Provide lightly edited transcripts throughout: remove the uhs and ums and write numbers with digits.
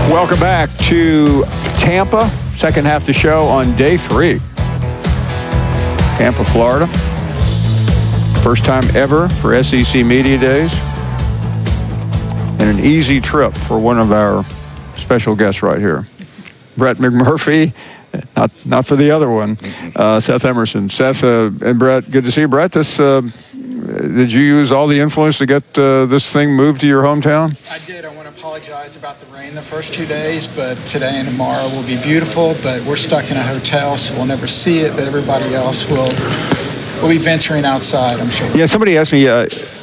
Welcome back to Tampa. Second half of the show on day 3. Tampa, Florida. First time ever for SEC Media Days. And an easy trip for one of our special guests right here. Brett McMurphy, not for the other one, Seth Emerson. Seth and Brett, good to see you. Brett, did you use all the influence to get this thing moved to your hometown? I did. I want to apologize about the rain the first 2 days, but today and tomorrow will be beautiful. But we're stuck in a hotel, so we'll never see it, but everybody else will be venturing outside, I'm sure. Yeah, somebody asked me,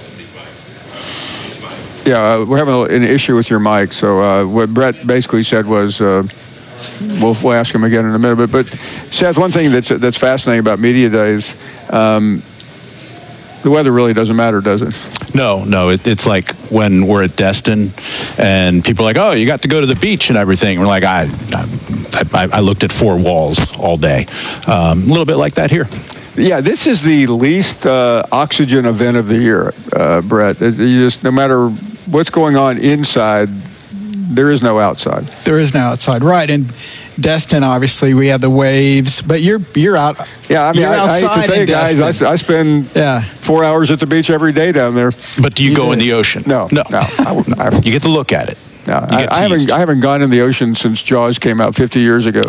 we're having an issue with your mic. So what Brett basically said was, we'll ask him again in a minute. But Seth, one thing that's fascinating about Media Days, the weather really doesn't matter, does it? No. It's like when we're at Destin and people are like, oh, you got to go to the beach and everything. We're like, I looked at 4 walls all day. A little bit like that here. Yeah, this is the least oxygen event of the year, Brett. You just, no matter what's going on inside, there is no outside. There is no outside, right? And Destin, obviously, we have the waves, but you're out. Yeah, I mean, I hate to say it, guys. I spend 4 hours at the beach every day down there. But do you go in the ocean? No. You get to look at it. No, I haven't gone in the ocean since Jaws came out 50 years ago.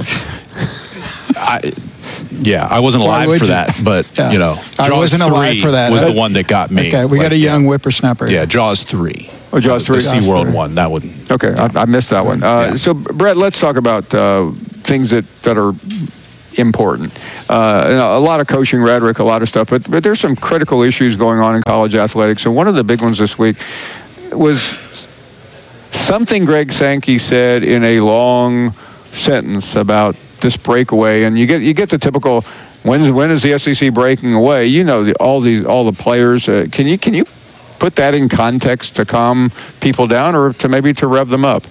I wasn't alive for that, but Jaws I wasn't alive for that. Was the one that got me. Okay, we got a young whippersnapper. Yeah, Jaws 3. Oh, Jaws 3. The SeaWorld one. That one. Okay, I missed that one. So, Brett, let's talk about things that are important. A lot of coaching rhetoric, a lot of stuff, but there's some critical issues going on in college athletics. And one of the big ones this week was something Greg Sankey said in a long sentence about this breakaway, and you get the typical when is the SEC breaking away? You know, all the players. Can you put that in context to calm people down, or to rev them up?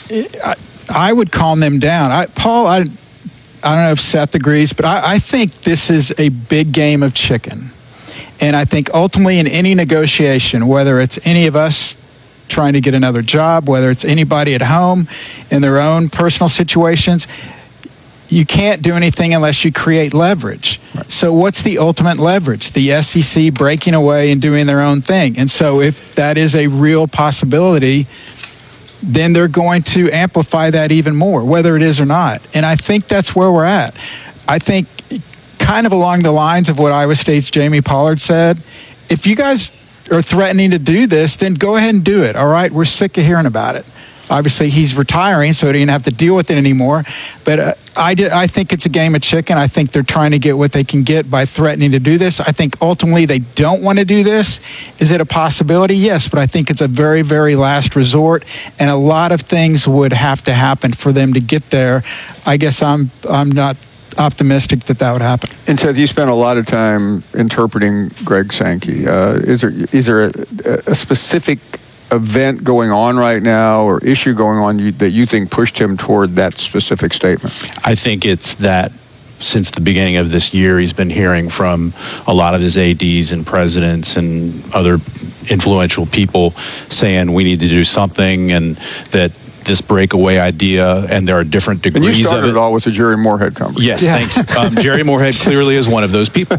I would calm them down. Paul, I don't know if Seth agrees, but I think this is a big game of chicken, and I think ultimately in any negotiation, whether it's any of us trying to get another job, whether it's anybody at home in their own personal situations, you can't do anything unless you create leverage. Right. So what's the ultimate leverage? The SEC breaking away and doing their own thing. And so if that is a real possibility, then they're going to amplify that even more, whether it is or not. And I think that's where we're at. I think kind of along the lines of what Iowa State's Jamie Pollard said, if you guys are threatening to do this, then go ahead and do it. All right, we're sick of hearing about it. Obviously, he's retiring, so he didn't have to deal with it anymore. But I think it's a game of chicken. I think they're trying to get what they can get by threatening to do this. I think ultimately they don't want to do this. Is it a possibility? Yes, but I think it's a very, very last resort, and a lot of things would have to happen for them to get there. I guess I'm not optimistic that would happen. And Seth, you spent a lot of time interpreting Greg Sankey. Is there a specific event going on right now or issue going on that you think pushed him toward that specific statement? I think it's that since the beginning of this year, he's been hearing from a lot of his ADs and presidents and other influential people saying we need to do something, and that this breakaway idea, and there are different degrees of it. And you started it all with the Jerry Moorhead conversation. Yes, thank you. Jerry Moorhead clearly is one of those people.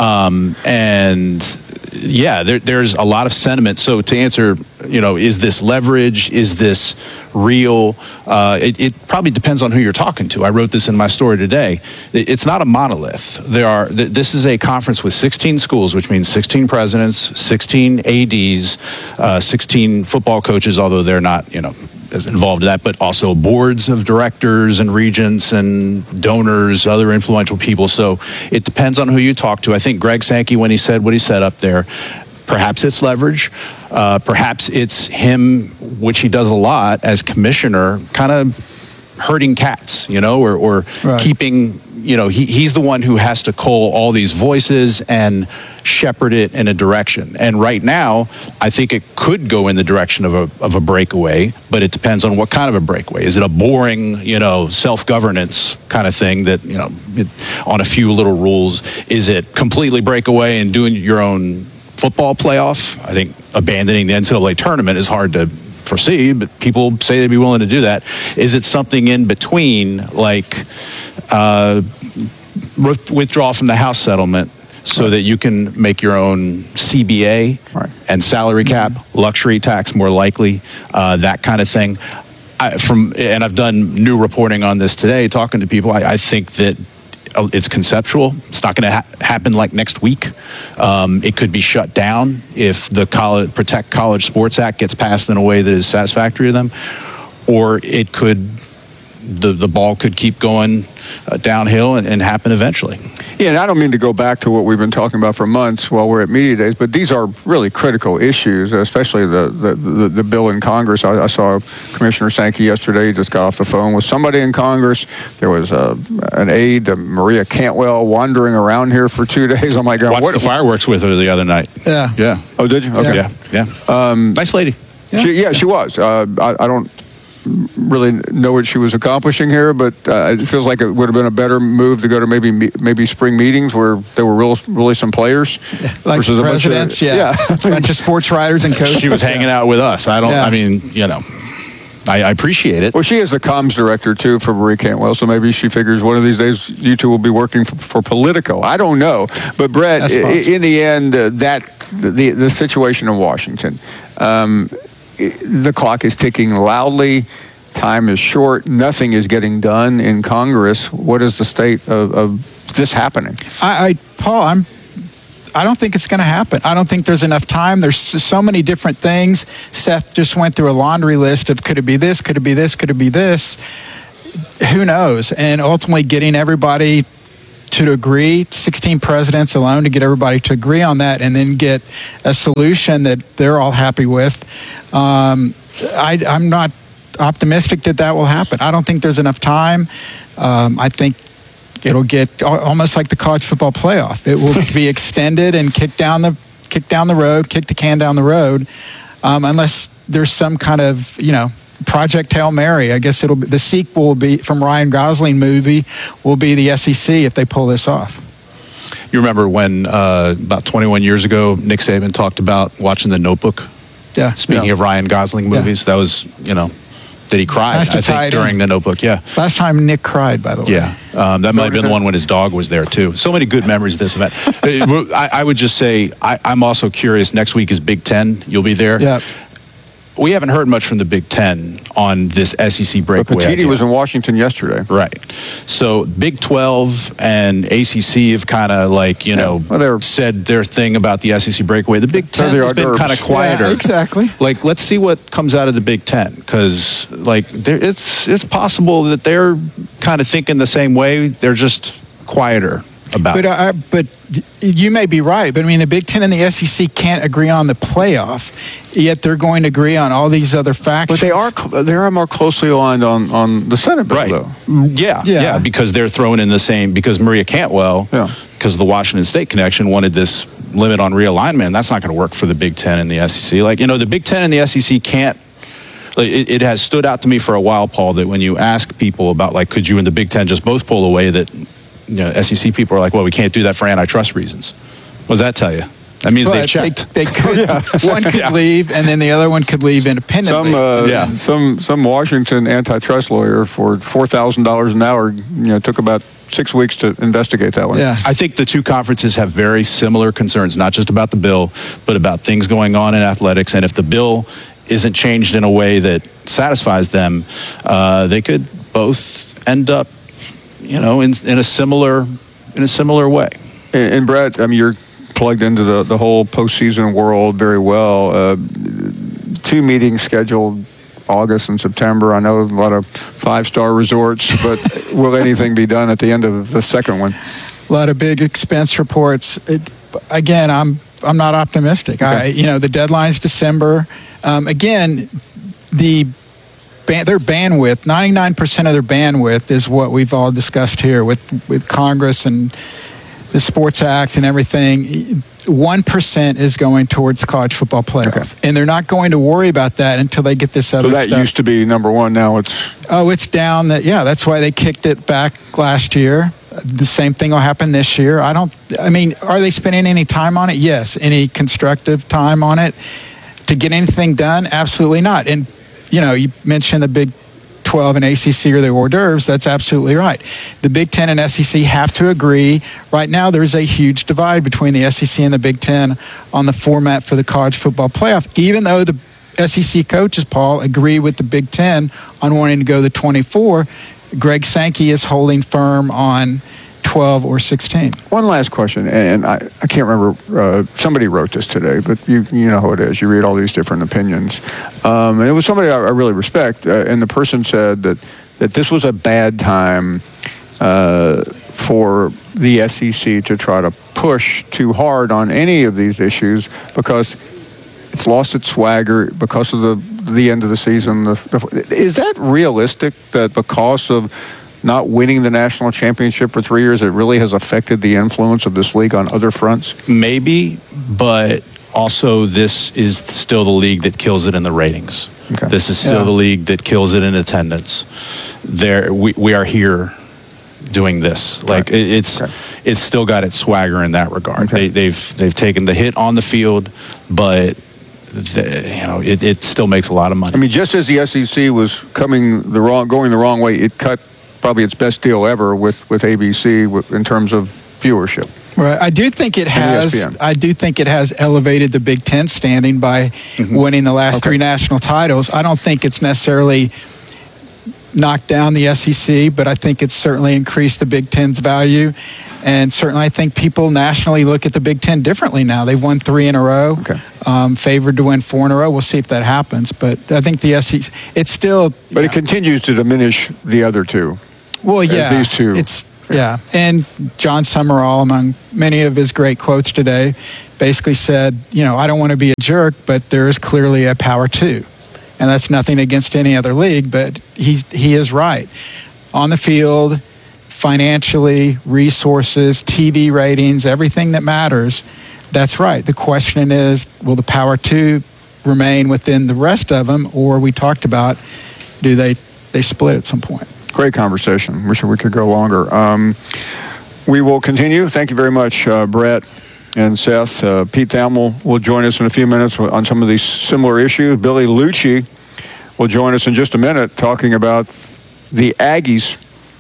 There's a lot of sentiment. So to answer, is this leverage? Is this real? It probably depends on who you're talking to. I wrote this in my story today. It's not a monolith. This is a conference with 16 schools, which means 16 presidents, 16 ADs, 16 football coaches, although they're not, as involved in that, but also boards of directors and regents and donors, other influential people. So it depends on who you talk to. I think Greg Sankey, when he said what he said up there, perhaps it's leverage. Perhaps it's him, which he does a lot as commissioner, kind of herding cats, or right. Keeping, he's the one who has to cull all these voices and shepherd it in a direction. And right now, I think it could go in the direction of a breakaway, but it depends on what kind of a breakaway. Is it a boring, self-governance kind of thing that, on a few little rules? Is it completely breakaway and doing your own football playoff? I think abandoning the NCAA tournament is hard to foresee, but people say they'd be willing to do that. Is it something in between, like withdraw from the House settlement so that you can make your own CBA and salary cap, luxury tax more likely, that kind of thing? And I've done new reporting on this today, talking to people. I think that it's conceptual. It's not going to happen like next week. It could be shut down if the Protect College Sports Act gets passed in a way that is satisfactory to them, or it could. The ball could keep going downhill and happen eventually. Yeah, and I don't mean to go back to what we've been talking about for months while we're at media days, but these are really critical issues, especially the bill in Congress. I saw Commissioner Sankey yesterday. He just got off the phone with somebody in Congress. There was an aide, Maria Cantwell, wandering around here for 2 days. I'm like, watched the fireworks with her the other night. Yeah. Oh, did you? Okay. Yeah. Nice lady. She was. I don't really know what she was accomplishing here, but it feels like it would have been a better move to go to maybe spring meetings where there were really some players, like versus presidents, a bunch of sports writers and coaches. She was hanging out with us. I mean, I appreciate it. Well, she is the comms director too for Marie Cantwell, so maybe she figures one of these days you two will be working for Politico. I don't know, but Brett, in the end, the situation in Washington. The clock is ticking loudly. Time is short. Nothing is getting done in Congress. What is the state of this happening? Paul, I don't think it's going to happen. I don't think there's enough time. There's so many different things. Seth just went through a laundry list of could it be this, could it be this, could it be this? Who knows? And ultimately getting everybody to agree, 16 presidents alone to get everybody to agree on that and then get a solution that they're all happy with. I'm not optimistic that will happen. I don't think there's enough time. I think it'll get almost like the college football playoff. It will be extended and kick the can down the road, unless there's some kind of, Project Hail Mary. I guess the sequel will be from Ryan Gosling movie will be the SEC if they pull this off. You remember when about 21 years ago, Nick Saban talked about watching The Notebook? Yeah. Speaking of Ryan Gosling movies, that was, that he cried, nice I think, during The Notebook. Yeah. Last time Nick cried, by the way. Yeah. That might have been the one when his dog was there, too. So many good memories of this event. I would just say, I'm also curious. Next week is Big Ten. You'll be there. Yeah. We haven't heard much from the Big Ten on this SEC breakaway. But Petiti was in Washington yesterday. Right. So Big 12 and ACC have kind of said their thing about the SEC breakaway. The Big 10 has been kind of quieter. Yeah, exactly. Let's see what comes out of the Big 10, because it's possible that they're kind of thinking the same way. They're just quieter about it. But you may be right. But I mean, the Big Ten and the SEC can't agree on the playoff, yet they're going to agree on all these other factions. But they are more closely aligned on the Senate bill, right? Though. Yeah, because they're thrown in the same. Because Maria Cantwell, because of the Washington State connection, wanted this limit on realignment. That's not going to work for the Big Ten and the SEC. The Big Ten and the SEC can't. It has stood out to me for a while, Paul, that when you ask people about could you and the Big Ten just both pull away, that SEC people are like, well, we can't do that for antitrust reasons. What does that tell you? That means they've checked. They could. One could leave, and then the other one could leave independently. Some Washington antitrust lawyer for $4,000 an hour, took about 6 weeks to investigate that one. Yeah. I think the two conferences have very similar concerns, not just about the bill, but about things going on in athletics. And if the bill isn't changed in a way that satisfies them, they could both end up in a similar way. And Brett, you're plugged into the whole postseason world very well. 2 meetings scheduled August and September. I know a lot of 5-star resorts, but will anything be done at the end of the second one? A lot of big expense reports. Again, I'm not optimistic. Okay. The deadline's December. Again, their bandwidth, 99% of their bandwidth is what we've all discussed here with Congress and the Sports Act and everything. 1% is going towards the college football playoff. And they're not going to worry about that until they get this other stuff. So that used to be number one. Now it's... Oh, it's down. That's why they kicked it back last year. The same thing will happen this year. Are they spending any time on it? Yes. Any constructive time on it to get anything done? Absolutely not. And you mentioned the Big 12 and ACC are the hors d'oeuvres. That's absolutely right. The Big 10 and SEC have to agree. Right now, there's a huge divide between the SEC and the Big 10 on the format for the college football playoff, even though the SEC coaches, Paul, agree with the Big 10 on wanting to go to 24. Greg Sankey is holding firm on 12 or 16. One last question, and I can't remember, somebody wrote this today, but you know how it is. You read all these different opinions. And it was somebody I really respect, and the person said that this was a bad time for the SEC to try to push too hard on any of these issues because it's lost its swagger because of the end of the season. Is that realistic, that because of not winning the national championship for 3 years, it really has affected the influence of this league on other fronts? Maybe, but also this is still the league that kills it in the ratings. Okay. This is still the league that kills it in attendance. We are here doing this. Like it's still got its swagger in that regard. Okay. They've taken the hit on the field, but it still makes a lot of money. I mean, just as the SEC was going the wrong way, it cut probably its best deal ever with ABC in terms of viewership. Right. I do think it has. ESPN. I do think it has elevated the Big Ten standing by winning the last three national titles. I don't think it's necessarily knocked down the SEC, but I think it's certainly increased the Big Ten's value. And certainly I think people nationally look at the Big Ten differently now. They've won 3 in a row, favored to win 4 in a row. We'll see if that happens. But I think the SEC, it's still... But it continues to diminish the other two. Well, yeah. These two. And John Summerall, among many of his great quotes today, basically said, I don't want to be a jerk, but there is clearly a power two. And that's nothing against any other league, but he is right. On the field, financially, resources, TV ratings, everything that matters, that's right. The question is, will the power two remain within the rest of them, or we talked about, do they split at some point? Great conversation. Wish we could go longer. We will continue. Thank you very much, Brett and Seth. Pete Thamel will join us in a few minutes on some of these similar issues. Billy Lucci will join us in just a minute talking about the Aggies.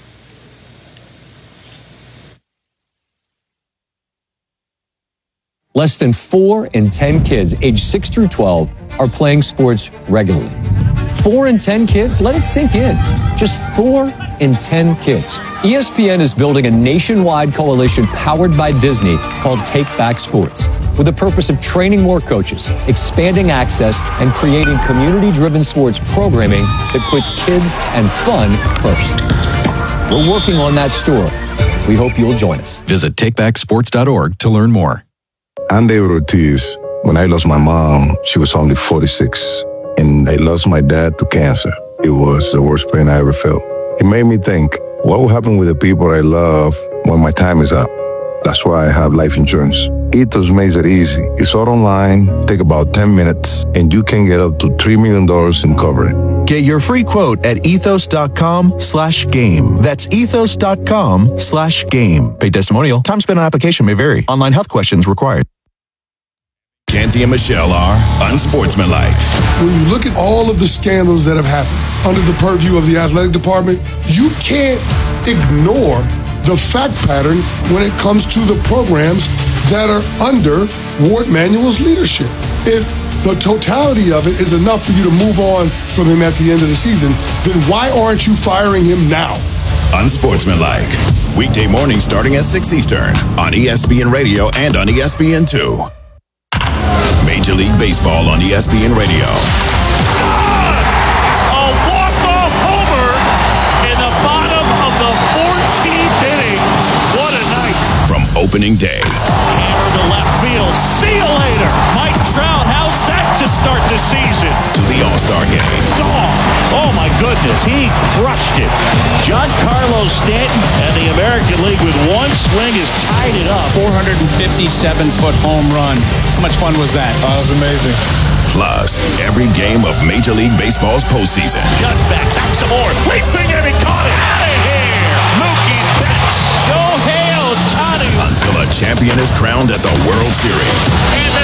Less than 4 in 10 kids aged 6 through 12 are playing sports regularly. 4 in 10 kids? Let it sink in. Just 4 in 10 kids. ESPN is building a nationwide coalition powered by Disney called Take Back Sports, with the purpose of training more coaches, expanding access, and creating community-driven sports programming that puts kids and fun first. We're working on that story. We hope you'll join us. Visit takebacksports.org to learn more. I'm David Ortiz. When I lost my mom, she was only 46. And I lost my dad to cancer. It was the worst pain I ever felt. It made me think, what will happen with the people I love when my time is up? That's why I have life insurance. Ethos makes it easy. It's all online, take about 10 minutes, and you can get up to $3 million in coverage. Get your free quote at ethos.com/game. That's ethos.com/game. Paid testimonial. Time spent on application may vary. Online health questions required. Canty and Michelle are unsportsmanlike. When you look at all of the scandals that have happened under the purview of the athletic department, you can't ignore the fact pattern when it comes to the programs that are under Ward Manuel's leadership. If the totality of it is enough for you to move on from him at the end of the season, then why aren't you firing him now? Unsportsmanlike. Weekday mornings starting at 6 Eastern on ESPN Radio and on ESPN2. Major League Baseball on ESPN Radio. A walk-off homer in the bottom of the 14th inning. What a night. From opening day. Hammer to left field. See you later. Mike Trout, how's that to start the season? To the All-Star game. Oh my goodness, he crushed it. Giancarlo Stanton and the American League with one swing has tied it up. 457-foot home run. How much fun was that? That was amazing. Plus, every game of Major League Baseball's postseason. Cut back some more. Leaping and he caught it. Out of here. Mookie Betts. Shohei Ohtani. Until a champion is crowned at the World Series. And the Dodgers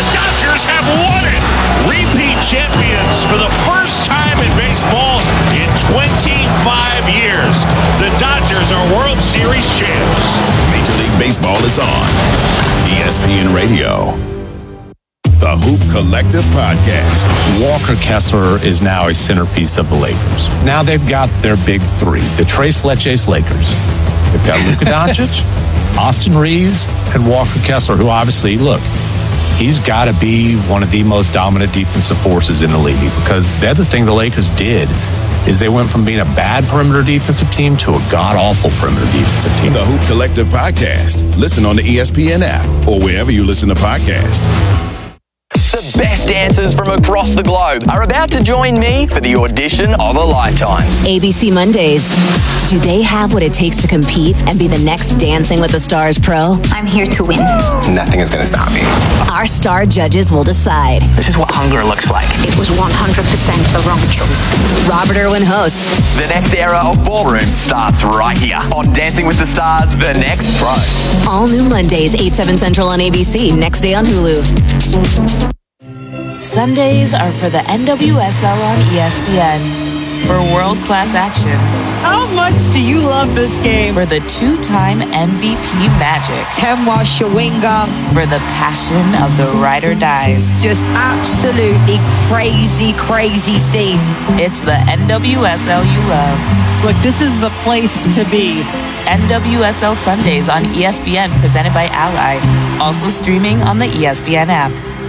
Dodgers have won it. Repeat champions for the first time in baseball in 25 years. The Dodgers are World Series champs. Major League Baseball is on ESPN Radio. The Hoop Collective Podcast. Walker Kessler is now a centerpiece of the Lakers. Now they've got their big three, the Tres Leches Lakers. They've got Luka Doncic, Austin Reeves, and Walker Kessler, who obviously, look, he's got to be one of the most dominant defensive forces in the league, because the other thing the Lakers did is they went from being a bad perimeter defensive team to a god-awful perimeter defensive team. The Hoop Collective Podcast. Listen on the ESPN app or wherever you listen to podcasts. The best dancers from across the globe are about to join me for the audition of a lifetime. ABC Mondays. Do they have what it takes to compete and be the next Dancing with the Stars pro? I'm here to win. Nothing is going to stop me. Our star judges will decide. This is what hunger looks like. It was 100% a wrong choice. Robert Irwin hosts. The next era of ballroom starts right here on Dancing with the Stars, The Next Pro. All new Mondays, 8/7 Central on ABC. Next day on Hulu. Sundays are for the NWSL on ESPN. For world-class action. How much do you love this game? For the two-time MVP Magic. Temwa Shawinga. For the passion of the ride or dies. Just absolutely crazy, crazy scenes. It's the NWSL you love. Look, this is the place to be. NWSL Sundays on ESPN, presented by Ally. Also streaming on the ESPN app.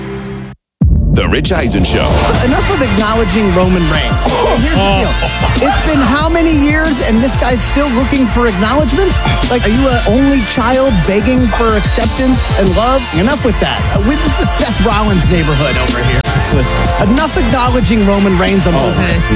The Rich Eisen Show. Enough of acknowledging Roman Reigns. Here's the deal. It's been how many years and this guy's still looking for acknowledgement? Like, are you an only child begging for acceptance and love? Enough with that. This is Seth Rollins' neighborhood over here. Enough acknowledging Roman Reigns. I'm over it.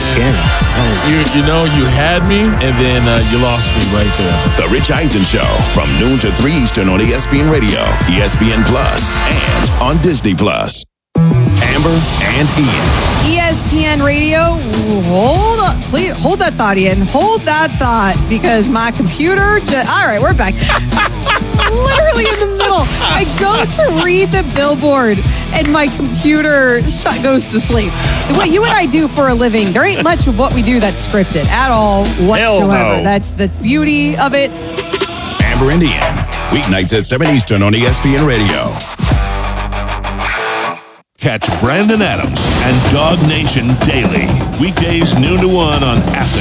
You know, you had me, and then you lost me right there. The Rich Eisen Show from noon to 3 Eastern on ESPN Radio, ESPN Plus, and on Disney Plus. Amber and Ian. ESPN Radio, hold on. Please, hold that thought, Ian. Hold that thought, because my computer all right, we're back. Literally in the middle. I go to read the billboard, and my computer goes to sleep. What you and I do for a living, there ain't much of what we do that's scripted at all whatsoever. Hell no. That's the beauty of it. Amber and Ian. Weeknights at 7 Eastern on ESPN Radio. Catch Brandon Adams and Dog Nation daily. Weekdays noon to 1 on Athens.